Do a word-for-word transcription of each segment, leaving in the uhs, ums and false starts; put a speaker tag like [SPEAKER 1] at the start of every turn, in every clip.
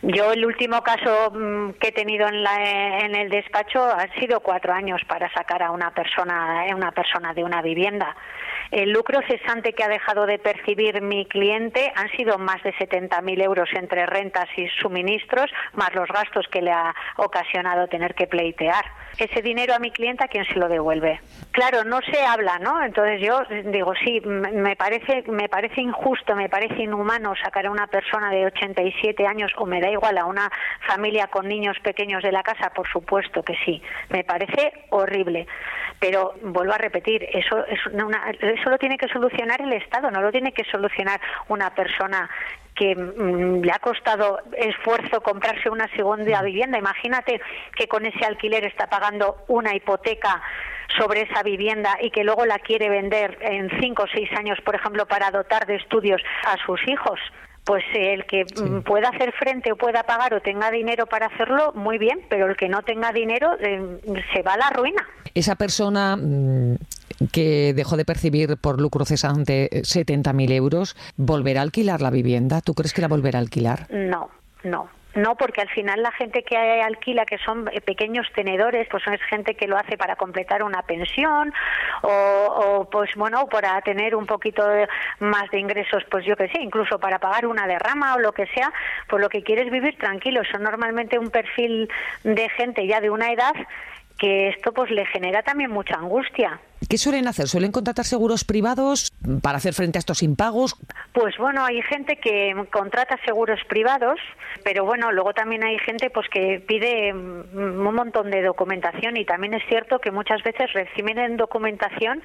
[SPEAKER 1] Yo el último caso que he tenido en, la, en el despacho ha sido cuatro años para sacar a una persona, una persona de una vivienda. El lucro cesante que ha dejado de percibir mi cliente han sido más de setenta mil euros entre rentas y suministros, más los gastos que le ha ocasionado tener que pleitear. Ese dinero a mi clienta, ¿quién se lo devuelve? Claro, no se habla, ¿no? Entonces yo digo, sí, me parece, me parece injusto, me parece inhumano sacar a una persona de ochenta y siete años, o me da igual, a una familia con niños pequeños de la casa, por supuesto que sí. Me parece horrible. Pero vuelvo a repetir, eso, es una, eso lo tiene que solucionar el Estado, no lo tiene que solucionar una persona que mmm, le ha costado esfuerzo comprarse una segunda vivienda. Imagínate que con ese alquiler está pagando una hipoteca sobre esa vivienda y que luego la quiere vender en cinco o seis años, por ejemplo, para dotar de estudios a sus hijos. Pues el que sí. pueda hacer frente o pueda pagar o tenga dinero para hacerlo, muy bien, pero el que no tenga dinero eh, se va a la ruina.
[SPEAKER 2] Esa persona mmm, que dejó de percibir por lucro cesante setenta mil euros, ¿volverá a alquilar la vivienda? ¿Tú crees que la volverá a alquilar?
[SPEAKER 1] No, no. No, porque al final la gente que alquila, que son pequeños tenedores, pues es gente que lo hace para completar una pensión o, o pues bueno, para tener un poquito de, más de ingresos, pues yo que sé, incluso para pagar una derrama o lo que sea, pues lo que quiere es vivir tranquilo. Son normalmente un perfil de gente ya de una edad que esto pues le genera también mucha angustia.
[SPEAKER 2] ¿Qué suelen hacer? ¿Suelen contratar seguros privados para hacer frente a estos impagos?
[SPEAKER 1] Pues bueno, hay gente que contrata seguros privados, pero bueno, luego también hay gente pues que pide un montón de documentación, y también es cierto que muchas veces reciben documentación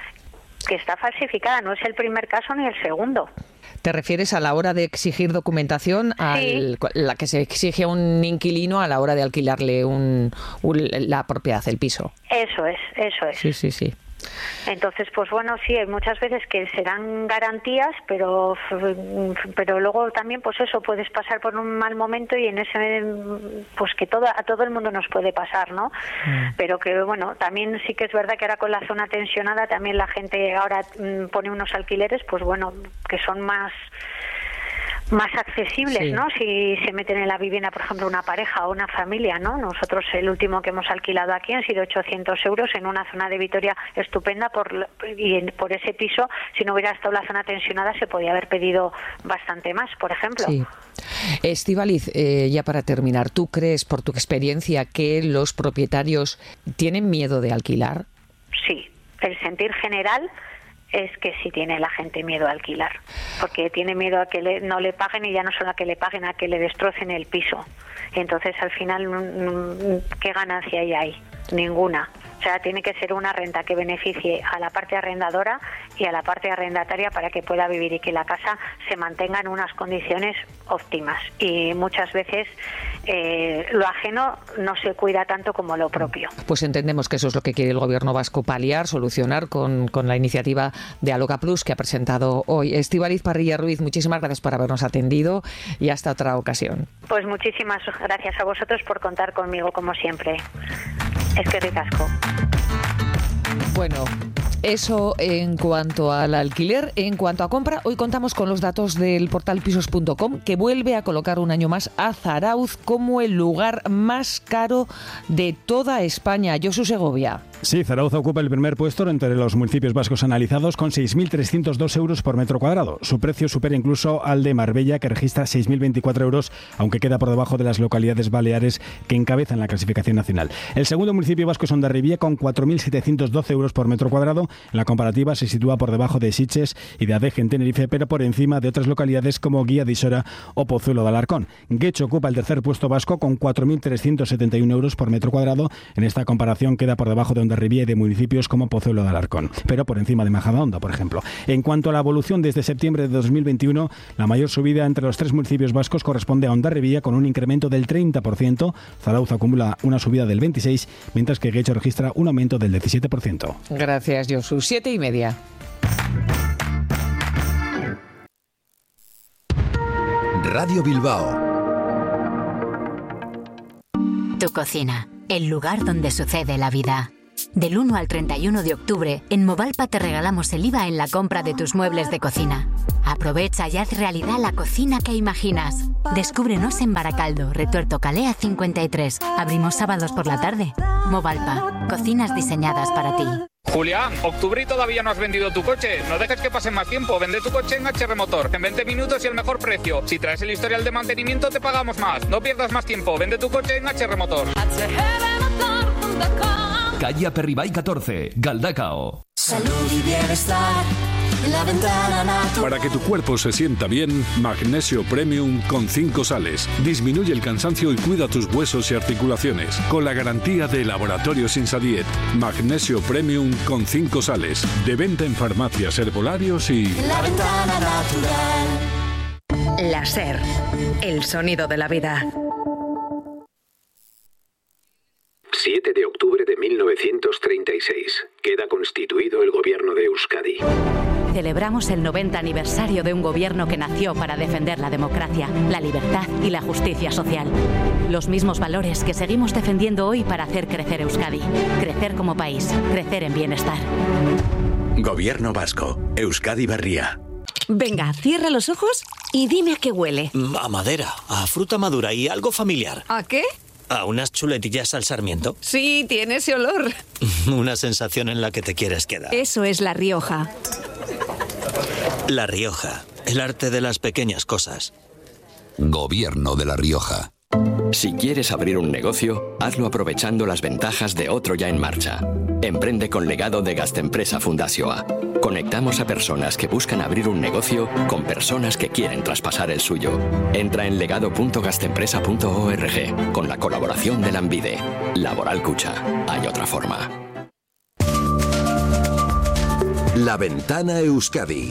[SPEAKER 1] que está falsificada. No es el primer caso ni el segundo.
[SPEAKER 2] ¿Te refieres a la hora de exigir documentación, a
[SPEAKER 1] sí.
[SPEAKER 2] la que se exige a un inquilino a la hora de alquilarle un, un, la propiedad, el piso?
[SPEAKER 1] Eso es, eso es.
[SPEAKER 2] Sí, sí, sí.
[SPEAKER 1] Entonces, pues bueno, sí, hay muchas veces que serán garantías, pero pero luego también, pues eso, puedes pasar por un mal momento y en ese, pues que todo, a todo el mundo nos puede pasar, ¿no? Mm. Pero que, bueno, también sí que es verdad que ahora con la zona tensionada también la gente ahora mm, pone unos alquileres, pues bueno, que son más... más accesibles, sí. ¿no? Si se meten en la vivienda, por ejemplo, una pareja o una familia, ¿no? Nosotros el último que hemos alquilado aquí han sido ochocientos euros en una zona de Vitoria estupenda, por y por ese piso, si no hubiera estado la zona tensionada, se podía haber pedido bastante más, por ejemplo.
[SPEAKER 2] Sí. Estíbaliz, eh, ya para terminar, ¿tú crees, por tu experiencia, que los propietarios tienen miedo de alquilar?
[SPEAKER 1] Sí, el sentir general es que sí tiene la gente miedo a alquilar, porque tiene miedo a que le, no le paguen, y ya no solo a que le paguen, a que le destrocen el piso. Entonces, al final, ¿qué ganancia hay ahí? Ninguna. O sea, tiene que ser una renta que beneficie a la parte arrendadora y a la parte arrendataria para que pueda vivir y que la casa se mantenga en unas condiciones óptimas. Y muchas veces eh, lo ajeno no se cuida tanto como lo propio.
[SPEAKER 2] Pues entendemos que eso es lo que quiere el Gobierno vasco, paliar, solucionar con, con la iniciativa de Aloca Plus que ha presentado hoy. Estíbaliz Parrilla Ruiz, muchísimas gracias por habernos atendido y hasta otra ocasión.
[SPEAKER 1] Pues muchísimas gracias a vosotros por contar conmigo, como siempre. Es que ricasco.
[SPEAKER 2] Bueno, eso en cuanto al alquiler. En cuanto a compra, hoy contamos con los datos del portal pisos punto com, que vuelve a colocar un año más a Zarauz como el lugar más caro de toda España. Josu Segovia.
[SPEAKER 3] Sí, Zarauz ocupa el primer puesto entre los municipios vascos analizados con seis mil trescientos dos euros por metro cuadrado. Su precio supera incluso al de Marbella, que registra seis mil veinticuatro euros, aunque queda por debajo de las localidades baleares que encabezan la clasificación nacional. El segundo municipio vasco es Hondarribia, con cuatro mil setecientos doce euros por metro cuadrado. En la comparativa se sitúa por debajo de Sitges y de Adeje en Tenerife, pero por encima de otras localidades como Guía de Isora o Pozuelo de Alarcón. Guecho ocupa el tercer puesto vasco con cuatro mil trescientos setenta y uno euros por metro cuadrado. En esta comparación queda por debajo de Hondarribia y de municipios como Pozuelo de Alarcón, pero por encima de Majadahonda, por ejemplo. En cuanto a la evolución desde septiembre de dos mil veintiuno, la mayor subida entre los tres municipios vascos corresponde a Hondarribia, con un incremento del treinta por ciento. Zarauz acumula una subida del veintiséis por ciento, mientras que Guecho registra un aumento del diecisiete por ciento.
[SPEAKER 2] Gracias, Josu. Siete y media.
[SPEAKER 4] Radio Bilbao.
[SPEAKER 5] Tu cocina, el lugar donde sucede la vida. Del uno al treinta y uno de octubre, en Movalpa te regalamos el I V A en la compra de tus muebles de cocina. Aprovecha y haz realidad la cocina que imaginas. Descúbrenos en Baracaldo, Retuerto Calea cincuenta y tres. Abrimos sábados por la tarde. Movalpa, cocinas diseñadas para ti.
[SPEAKER 6] Julián, octubre y todavía no has vendido tu coche. No dejes que pase más tiempo. Vende tu coche en H R Motor. En veinte minutos y el mejor precio. Si traes el historial de mantenimiento, te pagamos más. No pierdas más tiempo. Vende tu coche en H R Motor.
[SPEAKER 7] Calle Aperribay catorce, Galdacao.
[SPEAKER 8] Salud y bienestar. La Ventana Natural.
[SPEAKER 9] Para que tu cuerpo se sienta bien, Magnesio Premium con cinco sales. Disminuye el cansancio y cuida tus huesos y articulaciones. Con la garantía de Laboratorios Insadiet. Magnesio Premium con cinco sales. De venta en farmacias, herbolarios y...
[SPEAKER 8] La Ventana Natural.
[SPEAKER 10] La SER. El sonido de la vida.
[SPEAKER 11] siete de octubre de mil novecientos treinta y seis. Queda constituido el gobierno de Euskadi.
[SPEAKER 5] Celebramos el noventa aniversario de un gobierno que nació para defender la democracia, la libertad y la justicia social. Los mismos valores que seguimos defendiendo hoy para hacer crecer Euskadi. Crecer como país, crecer en bienestar.
[SPEAKER 12] Gobierno vasco, Euskadi Berria.
[SPEAKER 10] Venga, cierra los ojos y dime a qué huele.
[SPEAKER 13] A madera, a fruta madura y algo familiar.
[SPEAKER 10] ¿A qué?
[SPEAKER 13] ¿A unas chuletillas al sarmiento?
[SPEAKER 10] Sí, tiene ese olor.
[SPEAKER 13] Una sensación en la que te quieres quedar.
[SPEAKER 10] Eso es La Rioja.
[SPEAKER 13] La Rioja, el arte de las pequeñas cosas.
[SPEAKER 4] Gobierno de La Rioja.
[SPEAKER 14] Si quieres abrir un negocio, hazlo aprovechando las ventajas de otro ya en marcha. Emprende con legado de Gastempresa Fundazioa. Conectamos a personas que buscan abrir un negocio con personas que quieren traspasar el suyo. Entra en legado punto gastempresa punto org con la colaboración de Lanbide. Laboral Cucha. Hay otra forma.
[SPEAKER 4] La Ventana Euskadi.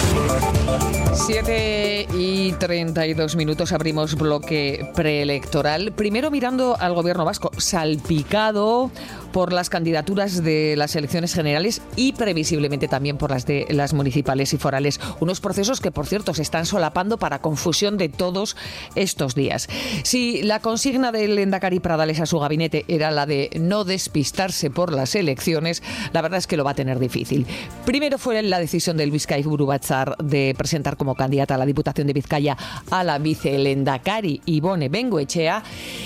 [SPEAKER 2] siete y treinta y dos minutos, abrimos bloque preelectoral. Primero mirando al gobierno vasco, salpicado por las candidaturas de las elecciones generales y previsiblemente también por las de las municipales y forales. Unos procesos que, por cierto, se están solapando para confusión de todos estos días. Si la consigna del Lehendakari Pradales a su gabinete era la de no despistarse por las elecciones, la verdad es que lo va a tener difícil. Primero fue la decisión del Bizkaiburu Batzar de presentar como candidata a la Diputación de Vizcaya a la vicelehendakari Ibone Bengoechea,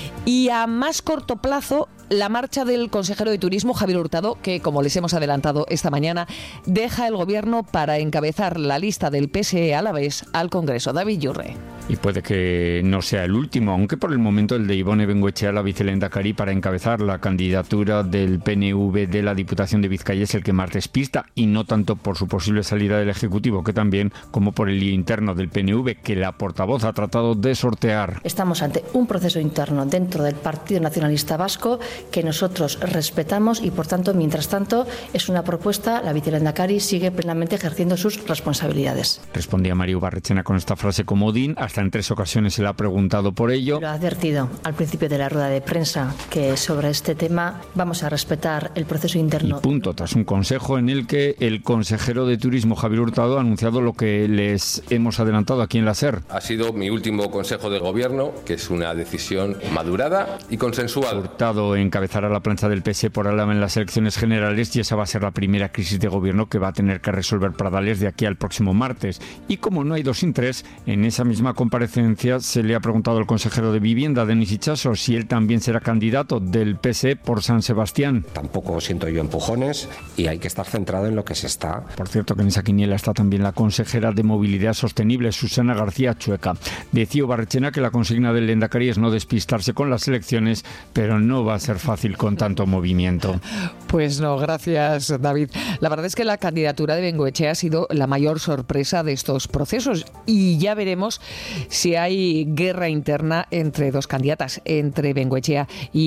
[SPEAKER 2] y a más corto plazo la marcha del consejero de Turismo Javier Hurtado, que, como les hemos adelantado esta mañana, deja el gobierno para encabezar la lista del P S E alavés al Congreso. David Yurre.
[SPEAKER 15] Y puede que no sea el último, aunque por el momento el de Ibone Bengoechea, la vicelehendakari, para encabezar la candidatura del P N V de la Diputación de Vizcaya es el que más despista, y no tanto por su posible salida del Ejecutivo, que también como por el lío interno del P N V, que la portavoz ha tratado de sortear.
[SPEAKER 16] Estamos ante un proceso interno dentro del Partido Nacionalista Vasco que nosotros respetamos y, por tanto, mientras tanto, es una propuesta. La vicelehendakari sigue plenamente ejerciendo sus responsabilidades.
[SPEAKER 15] Respondía Mario Barrechena con esta frase comodín. Hasta en tres ocasiones se le ha preguntado por ello.
[SPEAKER 16] Lo ha advertido al principio de la rueda de prensa que sobre este tema vamos a respetar el proceso interno.
[SPEAKER 15] Y punto, tras un consejo en el que el consejero de Turismo Javier Hurtado ha anunciado lo que les hemos adelantado aquí en la SER.
[SPEAKER 17] Ha sido mi último consejo de gobierno, que es una decisión madurada y consensuada.
[SPEAKER 15] Hurtado encabezará la plancha del P S E por Álava en las elecciones generales, y esa va a ser la primera crisis de gobierno que va a tener que resolver Pradales de aquí al próximo martes. Y como no hay dos sin tres, en esa misma comparecencia se le ha preguntado al consejero de Vivienda, Denis Itxaso, si él también será candidato del P S E por San Sebastián.
[SPEAKER 18] Tampoco siento yo empujones y hay que estar centrado en lo que se está.
[SPEAKER 15] Por cierto, que en esa quiniela está también la consejera de Movilidad Sostenible, Susana García Chueca. Decía Barrechena que la consigna del Lehendakari es no despistarse con las elecciones, pero no va a ser fácil con tanto movimiento.
[SPEAKER 2] Pues no, gracias, David. La verdad es que la candidatura de Bengoechea ha sido la mayor sorpresa de estos procesos, y ya veremos si hay guerra interna entre dos candidatas, entre Bengoechea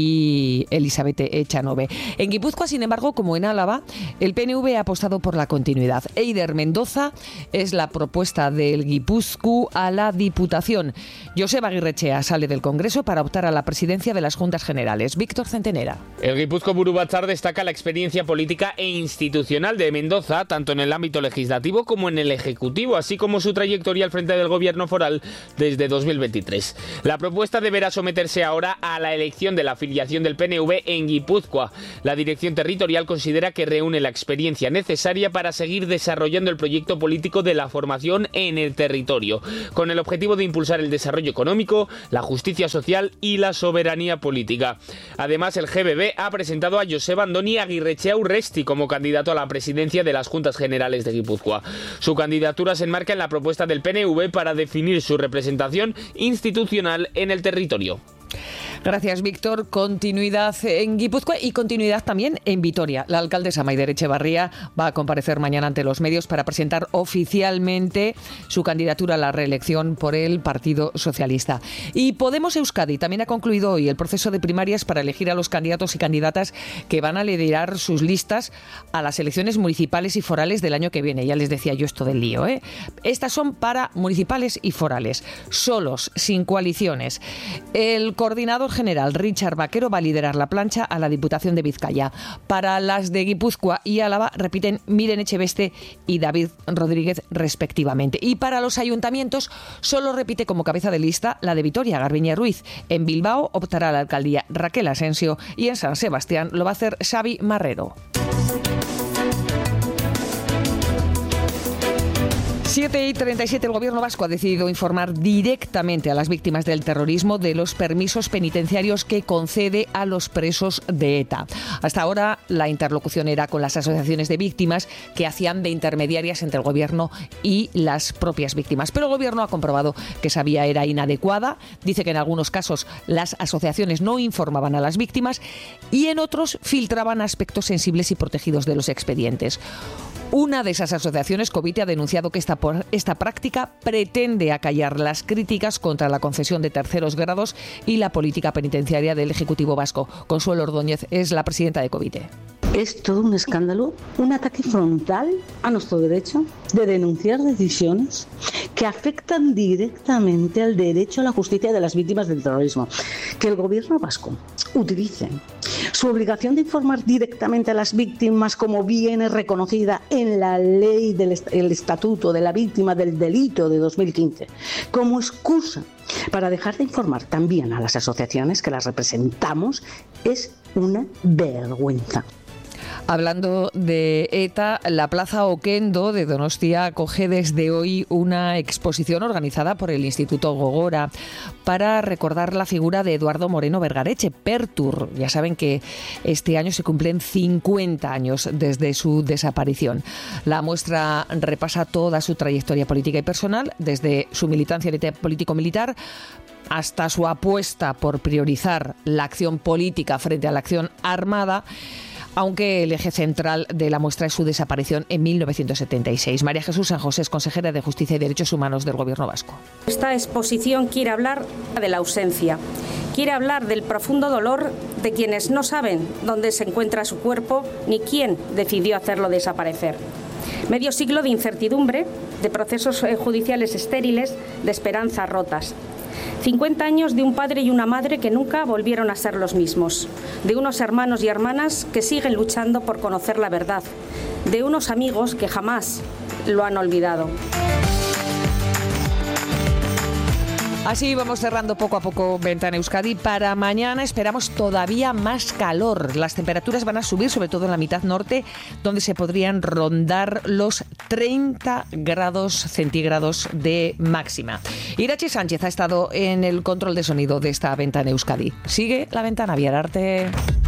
[SPEAKER 2] y Elizabeth Echanove. En Guipúzcoa, sin embargo, como en Álava, el P N V ha apostado por la continuidad. Eider Mendoza es la propuesta del Guipúzcoa a la Diputación. Joseba Aguirrechea sale del Congreso para optar a la presidencia de las Juntas Generales. Víctor Centenera.
[SPEAKER 19] El Guipúzcoa-Buru Batzar destaca la experiencia política e institucional de Mendoza, tanto en el ámbito legislativo como en el ejecutivo, así como su trayectoria al frente del gobierno foral desde dos mil veintitrés. La propuesta deberá someterse ahora a la elección de la afiliación del P N V en Guipúzcoa. La dirección territorial considera que reúne la experiencia necesaria para seguir desarrollando el proyecto político de la formación en el territorio, con el objetivo de impulsar el desarrollo económico, la justicia social y la soberanía política. Además, el G B B ha presentado a Joseba Andoni Agirrechea Urresti como candidato a la presidencia de las Juntas Generales de Guipúzcoa. Su candidatura se enmarca en la propuesta del P N V para definir su representación institucional en el territorio.
[SPEAKER 2] Gracias, Víctor. Continuidad en Guipúzcoa y continuidad también en Vitoria. La alcaldesa Maider Etxebarria va a comparecer mañana ante los medios para presentar oficialmente su candidatura a la reelección por el Partido Socialista. Y Podemos Euskadi también ha concluido hoy el proceso de primarias para elegir a los candidatos y candidatas que van a liderar sus listas a las elecciones municipales y forales del año que viene. Ya les decía yo esto del lío, ¿eh? Estas son para municipales y forales, solos, sin coaliciones. El coordinador general Richard Vaquero va a liderar la plancha a la Diputación de Vizcaya. Para las de Guipúzcoa y Álava repiten Miren Echeveste y David Rodríguez respectivamente. Y para los ayuntamientos solo repite como cabeza de lista la de Vitoria, Garbiñe Ruiz. En Bilbao optará a la alcaldía Raquel Asensio y en San Sebastián lo va a hacer Xavi Marrero. siete y treinta y siete, el Gobierno vasco ha decidido informar directamente a las víctimas del terrorismo de los permisos penitenciarios que concede a los presos de ETA. Hasta ahora la interlocución era con las asociaciones de víctimas que hacían de intermediarias entre el Gobierno y las propias víctimas. Pero el Gobierno ha comprobado que esa vía era inadecuada. Dice que en algunos casos las asociaciones no informaban a las víctimas y en otros filtraban aspectos sensibles y protegidos de los expedientes. Una de esas asociaciones, Covite, ha denunciado que esta, esta práctica pretende acallar las críticas contra la concesión de terceros grados y la política penitenciaria del Ejecutivo vasco. Consuelo Ordóñez es la presidenta de Covite.
[SPEAKER 20] Es todo un escándalo, un ataque frontal a nuestro derecho de denunciar decisiones que afectan directamente al derecho a la justicia de las víctimas del terrorismo. Que el Gobierno vasco utilice su obligación de informar directamente a las víctimas, como viene reconocida en la ley del est- el Estatuto de la Víctima del Delito de dos mil quince, como excusa para dejar de informar también a las asociaciones que las representamos, es una vergüenza.
[SPEAKER 2] Hablando de ETA, la Plaza Oquendo de Donostia acoge desde hoy una exposición organizada por el Instituto Gogora para recordar la figura de Eduardo Moreno Vergareche, Pertur. Ya saben que este año se cumplen cincuenta años desde su desaparición. La muestra repasa toda su trayectoria política y personal, desde su militancia en ETA político-militar hasta su apuesta por priorizar la acción política frente a la acción armada, aunque el eje central de la muestra es su desaparición en mil novecientos setenta y seis. María Jesús San José es consejera de Justicia y Derechos Humanos del Gobierno vasco.
[SPEAKER 21] Esta exposición quiere hablar de la ausencia, quiere hablar del profundo dolor de quienes no saben dónde se encuentra su cuerpo ni quién decidió hacerlo desaparecer. Medio siglo de incertidumbre, de procesos judiciales estériles, de esperanzas rotas. cincuenta años de un padre y una madre que nunca volvieron a ser los mismos, de unos hermanos y hermanas que siguen luchando por conocer la verdad, de unos amigos que jamás lo han olvidado.
[SPEAKER 2] Así vamos cerrando poco a poco Ventana Euskadi. Para mañana esperamos todavía más calor. Las temperaturas van a subir, sobre todo en la mitad norte, donde se podrían rondar los treinta grados centígrados de máxima. Irache Sánchez ha estado en el control de sonido de esta Ventana Euskadi. Sigue la Ventana, Viararte.